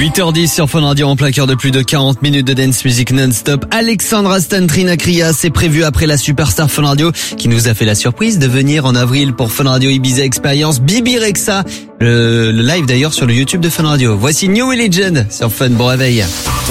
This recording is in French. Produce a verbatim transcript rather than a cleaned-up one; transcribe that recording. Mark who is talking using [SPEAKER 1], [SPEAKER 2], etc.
[SPEAKER 1] huit heures dix sur Fun Radio en plein cœur de plus de quarante minutes de dance music non-stop. Alexandra Stantrina-Krias est prévue après la superstar Fun Radio qui nous a fait la surprise de venir en avril pour Fun Radio Ibiza Experience. Bibi Rexha, le, le live d'ailleurs sur le YouTube de Fun Radio. Voici New Religion sur Fun. Bon réveil.